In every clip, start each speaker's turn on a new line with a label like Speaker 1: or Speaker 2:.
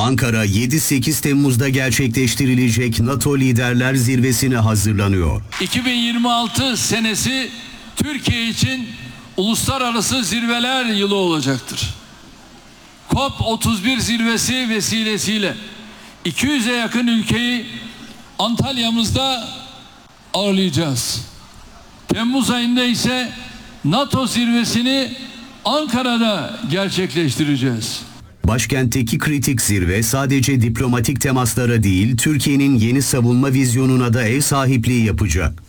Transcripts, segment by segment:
Speaker 1: Ankara 7-8 Temmuz'da gerçekleştirilecek NATO Liderler Zirvesi'ne hazırlanıyor.
Speaker 2: 2026 senesi Türkiye için uluslararası zirveler yılı olacaktır. COP31 zirvesi vesilesiyle 200'e yakın ülkeyi Antalya'mızda ağırlayacağız. Temmuz ayında ise NATO zirvesini Ankara'da gerçekleştireceğiz.
Speaker 1: Başkentteki kritik zirve sadece diplomatik temaslara değil, Türkiye'nin yeni savunma vizyonuna da ev sahipliği yapacak.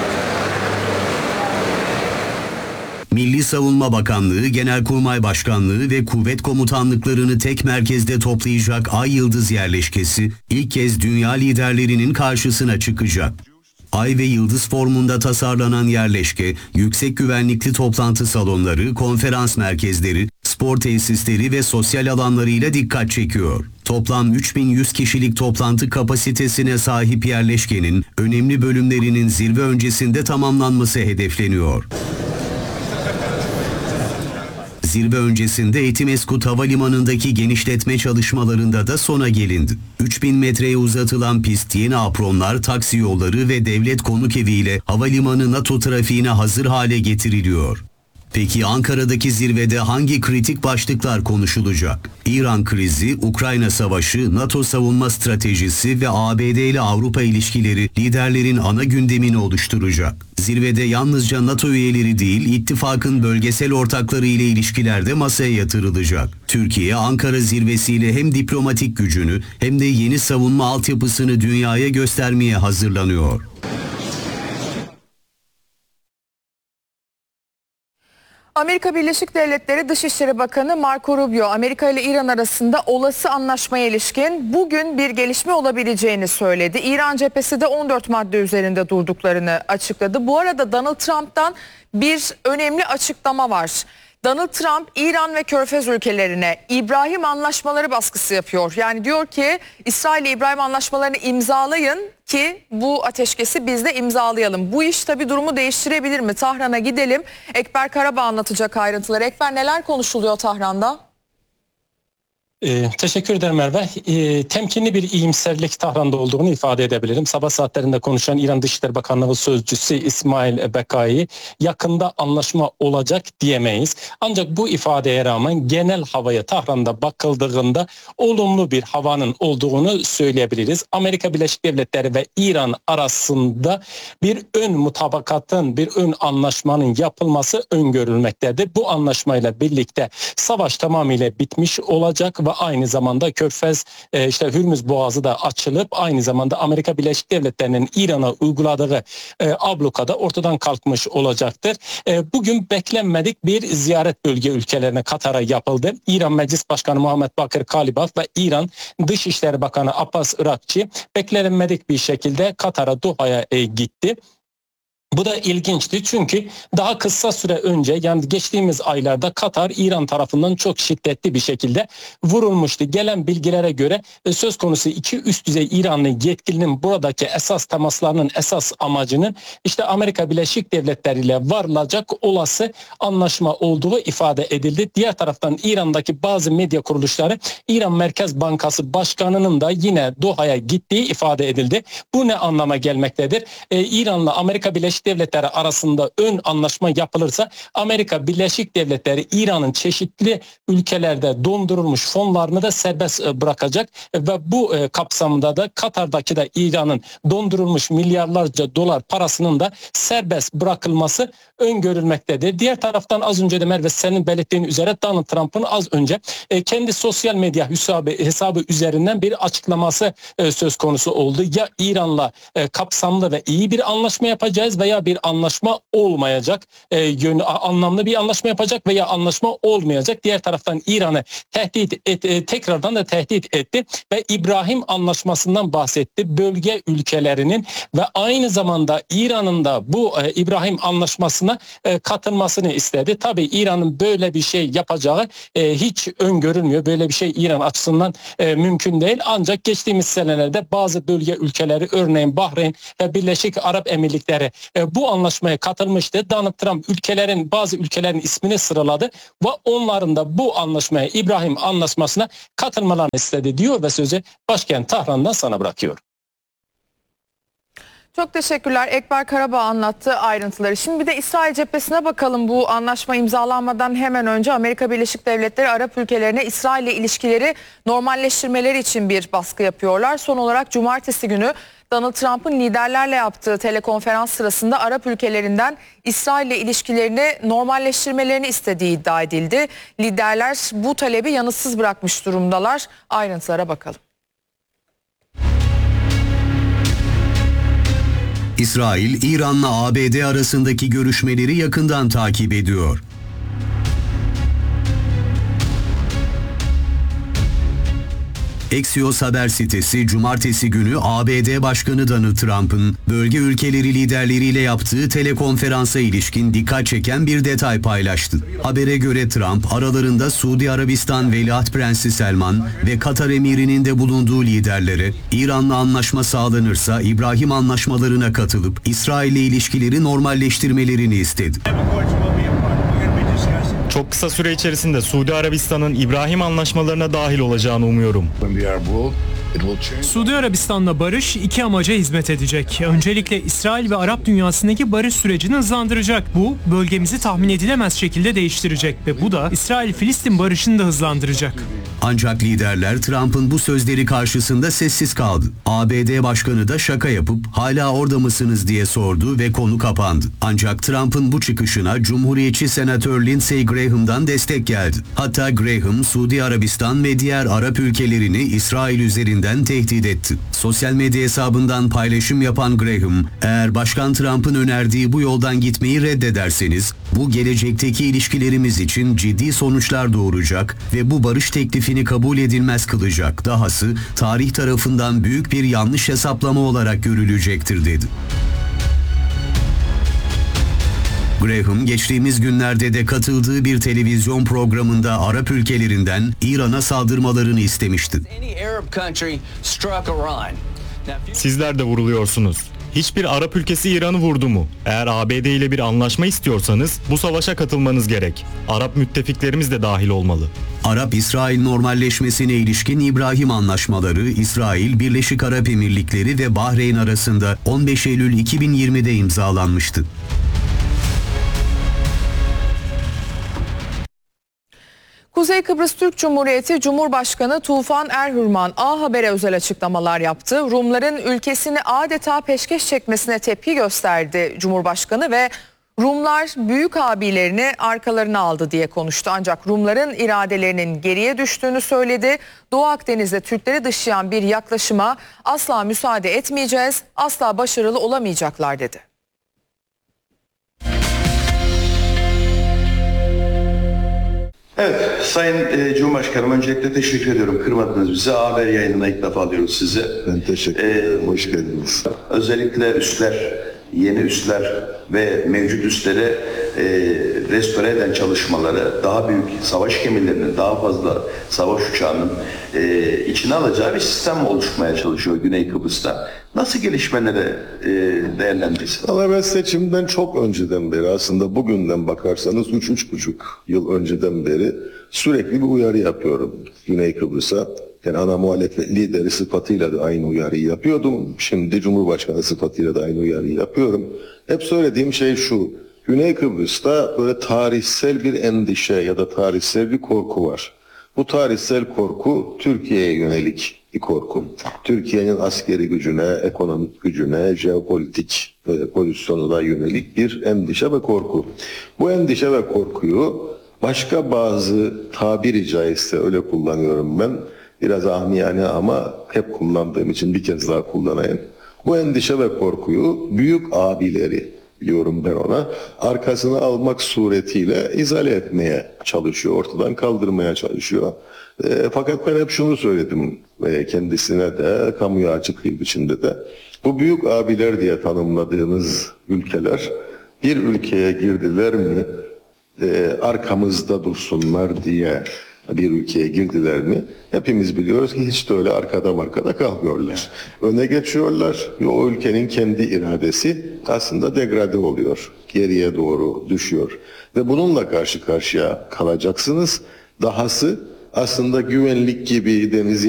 Speaker 1: Milli Savunma Bakanlığı, Genelkurmay Başkanlığı ve kuvvet komutanlıklarını tek merkezde toplayacak Ay Yıldız yerleşkesi ilk kez dünya liderlerinin karşısına çıkacak. Ay ve yıldız formunda tasarlanan yerleşke, yüksek güvenlikli toplantı salonları, konferans merkezleri, spor tesisleri ve sosyal alanlarıyla dikkat çekiyor. Toplam 3100 kişilik toplantı kapasitesine sahip yerleşkenin önemli bölümlerinin zirve öncesinde tamamlanması hedefleniyor. Zirve öncesinde Etimesgut Havalimanı'ndaki genişletme çalışmalarında da sona gelindi. 3000 metreye uzatılan pist, yeni apronlar, taksi yolları ve devlet konuk eviyle havalimanı NATO trafiğine hazır hale getiriliyor. Peki Ankara'daki zirvede hangi kritik başlıklar konuşulacak? İran krizi, Ukrayna savaşı, NATO savunma stratejisi ve ABD ile Avrupa ilişkileri liderlerin ana gündemini oluşturacak. Zirvede yalnızca NATO üyeleri değil, ittifakın bölgesel ortakları ile ilişkiler de masaya yatırılacak. Türkiye, Ankara zirvesiyle hem diplomatik gücünü hem de yeni savunma altyapısını dünyaya göstermeye hazırlanıyor.
Speaker 3: Amerika Birleşik Devletleri Dışişleri Bakanı Marco Rubio, Amerika ile İran arasında olası anlaşmaya ilişkin bugün bir gelişme olabileceğini söyledi. İran cephesi de 14 madde üzerinde durduklarını açıkladı. Bu arada Donald Trump'tan bir önemli açıklama var. Donald Trump, İran ve Körfez ülkelerine İbrahim Anlaşmaları baskısı yapıyor. Yani diyor ki İsrail ile İbrahim Anlaşmalarını imzalayın ki bu ateşkesi biz de imzalayalım. Bu iş tabii durumu değiştirebilir mi? Tahran'a gidelim. Ekber Karabağ anlatacak ayrıntıları. Ekber, neler konuşuluyor Tahran'da?
Speaker 4: Teşekkür ederim Merve. Temkinli bir iyimserlik Tahran'da olduğunu ifade edebilirim. Sabah saatlerinde konuşan İran Dışişleri Bakanlığı Sözcüsü İsmail Bekai, yakında anlaşma olacak diyemeyiz. Ancak bu ifadeye rağmen genel havaya Tahran'da bakıldığında olumlu bir havanın olduğunu söyleyebiliriz. Amerika Birleşik Devletleri ve İran arasında bir ön mutabakatın, bir ön anlaşmanın yapılması öngörülmektedir. Bu anlaşmayla birlikte savaş tamamıyla bitmiş olacak ve aynı zamanda Körfez, Hürmüz Boğazı da açılıp aynı zamanda Amerika Birleşik Devletleri'nin İran'a uyguladığı ablukada ortadan kalkmış olacaktır. Bugün beklenmedik bir ziyaret bölge ülkelerine Katar'a yapıldı. İran Meclis Başkanı Muhammed Bakır Kalibaf ve İran Dışişleri Bakanı Abbas Irakçı beklenmedik bir şekilde Katar'a, Doha'ya gitti. Bu da ilginçti çünkü daha kısa süre önce, yani geçtiğimiz aylarda Katar İran tarafından çok şiddetli bir şekilde vurulmuştu. Gelen bilgilere göre söz konusu iki üst düzey İranlı yetkilinin buradaki esas temaslarının esas amacının işte Amerika Birleşik Devletleri ile varılacak olası anlaşma olduğu ifade edildi. Diğer taraftan İran'daki bazı medya kuruluşları İran Merkez Bankası Başkanı'nın da yine Doha'ya gittiği ifade edildi. Bu ne anlama gelmektedir? İran'la Amerika Birleşik Devletleri arasında ön anlaşma yapılırsa Amerika Birleşik Devletleri İran'ın çeşitli ülkelerde dondurulmuş fonlarını da serbest bırakacak ve bu kapsamında da Katar'daki de İran'ın dondurulmuş milyarlarca dolar parasının da serbest bırakılması öngörülmektedir. Diğer taraftan az önce de Merve senin belirttiğin üzere Donald Trump'ın az önce kendi sosyal medya hesabı üzerinden bir açıklaması söz konusu oldu. Ya İran'la kapsamlı ve iyi bir anlaşma yapacağız veya bir anlaşma olmayacak, anlamlı bir anlaşma yapacak veya anlaşma olmayacak. Diğer taraftan İran'ı tekrardan da tehdit etti ve İbrahim Anlaşması'ndan bahsetti. Bölge ülkelerinin ve aynı zamanda İran'ın da bu İbrahim Anlaşması'na katılmasını istedi. Tabii İran'ın böyle bir şey yapacağı hiç öngörülmüyor. Böyle bir şey İran açısından mümkün değil. Ancak geçtiğimiz senelerde bazı bölge ülkeleri, örneğin Bahreyn ve Birleşik Arap Emirlikleri bu anlaşmaya katılmıştı. Donald Trump bazı ülkelerin ismini sıraladı ve onların da bu anlaşmaya, İbrahim Anlaşması'na katılmalarını istedi diyor ve sözü başkent Tahran'dan sana bırakıyor.
Speaker 3: Çok teşekkürler. Ekber Karabağ anlattı ayrıntıları. Şimdi bir de İsrail cephesine bakalım. Bu anlaşma imzalanmadan hemen önce Amerika Birleşik Devletleri Arap ülkelerine İsrail ile ilişkileri normalleştirmeleri için bir baskı yapıyorlar. Son olarak cumartesi günü Donald Trump'ın liderlerle yaptığı telekonferans sırasında Arap ülkelerinden İsrail ile ilişkilerini normalleştirmelerini istediği iddia edildi. Liderler bu talebi yanıtsız bırakmış durumdalar. Ayrıntılara bakalım.
Speaker 1: İsrail, İran'la ABD arasındaki görüşmeleri yakından takip ediyor. Axios haber sitesi cumartesi günü ABD Başkanı Donald Trump'ın bölge ülkeleri liderleriyle yaptığı telekonferansa ilişkin dikkat çeken bir detay paylaştı. Habere göre Trump aralarında Suudi Arabistan Veliaht Prensi Selman ve Katar emirinin de bulunduğu liderlere İran'la anlaşma sağlanırsa İbrahim anlaşmalarına katılıp İsrail'le ilişkileri normalleştirmelerini istedi.
Speaker 5: Çok kısa süre içerisinde Suudi Arabistan'ın İbrahim anlaşmalarına dahil olacağını umuyorum.
Speaker 6: Suudi Arabistan'la barış iki amaca hizmet edecek. Öncelikle İsrail ve Arap dünyasındaki barış sürecini hızlandıracak. Bu bölgemizi tahmin edilemez şekilde değiştirecek ve bu da İsrail-Filistin barışını da hızlandıracak.
Speaker 1: Ancak liderler Trump'ın bu sözleri karşısında sessiz kaldı. ABD Başkanı da şaka yapıp hala orada mısınız diye sordu ve konu kapandı. Ancak Trump'ın bu çıkışına Cumhuriyetçi Senatör Lindsey Graham'dan destek geldi. Hatta Graham, Suudi Arabistan ve diğer Arap ülkelerini İsrail üzerinden tehdit etti. Sosyal medya hesabından paylaşım yapan Graham, eğer Başkan Trump'ın önerdiği bu yoldan gitmeyi reddederseniz, bu gelecekteki ilişkilerimiz için ciddi sonuçlar doğuracak ve bu barış teklifini kabul edilmez kılacak. Dahası tarih tarafından büyük bir yanlış hesaplama olarak görülecektir dedi. Graham geçtiğimiz günlerde de katıldığı bir televizyon programında Arap ülkelerinden İran'a saldırmalarını istemişti.
Speaker 5: Sizler de vuruluyorsunuz. Hiçbir Arap ülkesi İran'ı vurdu mu? Eğer ABD ile bir anlaşma istiyorsanız bu savaşa katılmanız gerek. Arap müttefiklerimiz de dahil olmalı.
Speaker 1: Arap-İsrail normalleşmesine ilişkin İbrahim anlaşmaları İsrail, Birleşik Arap Emirlikleri ve Bahreyn arasında 15 Eylül 2020'de imzalanmıştı.
Speaker 3: Kuzey Kıbrıs Türk Cumhuriyeti Cumhurbaşkanı Tufan Erhürman A Haber'e özel açıklamalar yaptı. Rumların ülkesini adeta peşkeş çekmesine tepki gösterdi Cumhurbaşkanı ve Rumlar büyük abilerini arkalarına aldı diye konuştu. Ancak Rumların iradelerinin geriye düştüğünü söyledi. Doğu Akdeniz'de Türkleri dışlayan bir yaklaşıma asla müsaade etmeyeceğiz, asla başarılı olamayacaklar dedi.
Speaker 7: Evet, Sayın Cumhurbaşkanım, öncelikle teşekkür ediyorum. Kırmadınız bizi. Haber yayınına ilk defa alıyoruz sizi.
Speaker 8: Ben teşekkür ederim. Hoş geldiniz.
Speaker 7: Özellikle üsler, yeni üsler ve mevcut üsleri restore eden çalışmaları, daha büyük savaş gemilerinin, daha fazla savaş uçağının içine alacağı bir sistem oluşmaya çalışıyor Güney Kıbrıs'ta. Nasıl gelişmeleri değerlendirirsiniz?
Speaker 8: Valla ben seçimden çok önceden beri, aslında bugünden bakarsanız 3-3,5 yıl önceden beri sürekli bir uyarı yapıyorum Güney Kıbrıs'a. Yani ana muhalefet lideri sıfatıyla da aynı uyarıyı yapıyordum. Şimdi Cumhurbaşkanı sıfatıyla da aynı uyarıyı yapıyorum. Hep söylediğim şey şu: Güney Kıbrıs'ta böyle tarihsel bir endişe ya da tarihsel bir korku var. Bu tarihsel korku Türkiye'ye yönelik bir korku. Türkiye'nin askeri gücüne, ekonomik gücüne, jeopolitik pozisyonuna yönelik bir endişe ve korku. Bu endişe ve korkuyu başka bazı, tabiri caizse öyle kullanıyorum ben, biraz amiyane ama hep kullandığım için bir kez daha kullanayım. Bu endişe ve korkuyu büyük abileri, diyorum ben ona, arkasına almak suretiyle izale etmeye çalışıyor, ortadan kaldırmaya çalışıyor. Fakat ben hep şunu söyledim kendisine de, kamuya açık bir biçimde de. Bu büyük abiler diye tanımladığımız ülkeler bir ülkeye girdiler mi arkamızda dursunlar diye bir ülkeye girdiler mi? Hepimiz biliyoruz ki hiç de öyle arkada kalmıyorlar. Öne geçiyorlar ve o ülkenin kendi iradesi aslında degrade oluyor. Geriye doğru düşüyor. Ve bununla karşı karşıya kalacaksınız. Dahası aslında güvenlik gibi, deniz